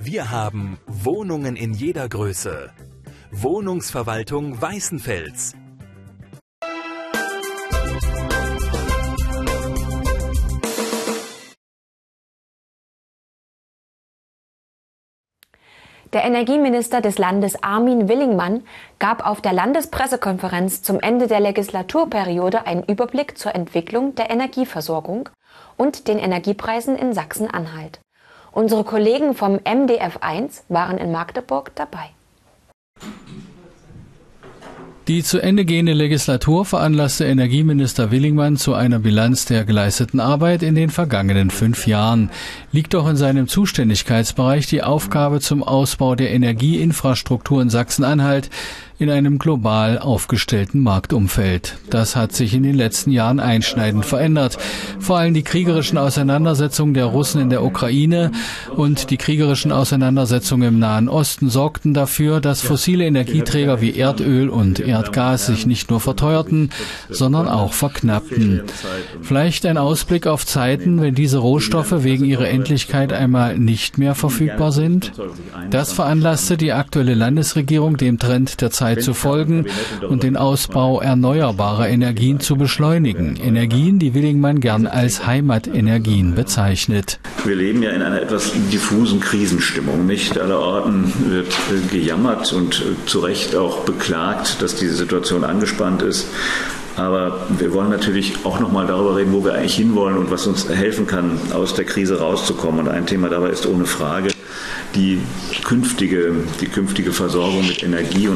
Wir haben Wohnungen in jeder Größe. Wohnungsverwaltung Weißenfels. Der Energieminister des Landes Armin Willingmann gab auf der Landespressekonferenz zum Ende der Legislaturperiode einen Überblick zur Entwicklung der Energieversorgung und den Energiepreisen in Sachsen-Anhalt. Unsere Kollegen vom MDF1 waren in Magdeburg dabei. Die zu Ende gehende Legislatur veranlasste Energieminister Willingmann zu einer Bilanz der geleisteten Arbeit in den vergangenen 5 Jahren. Liegt doch in seinem Zuständigkeitsbereich die Aufgabe zum Ausbau der Energieinfrastruktur in Sachsen-Anhalt in einem global aufgestellten Marktumfeld. Das hat sich in den letzten Jahren einschneidend verändert. Vor allem die kriegerischen Auseinandersetzungen der Russen in der Ukraine und die kriegerischen Auseinandersetzungen im Nahen Osten sorgten dafür, dass fossile Energieträger wie Erdöl und Erdgas sich nicht nur verteuerten, sondern auch verknappten. Vielleicht ein Ausblick auf Zeiten, wenn diese Rohstoffe wegen ihrer Endlichkeit einmal nicht mehr verfügbar sind? Das veranlasste die aktuelle Landesregierung, dem Trend der Zeit zu folgen und den Ausbau erneuerbarer Energien zu beschleunigen. Energien, die Willingmann gern als Heimatenergien bezeichnet. Wir leben ja in einer etwas diffusen Krisenstimmung. Nicht allerorten wird gejammert und zu Recht auch beklagt, dass diese Situation angespannt ist. Aber wir wollen natürlich auch noch mal darüber reden, wo wir eigentlich hinwollen und was uns helfen kann, aus der Krise rauszukommen. Und ein Thema dabei ist ohne Frage die künftige Versorgung mit Energie und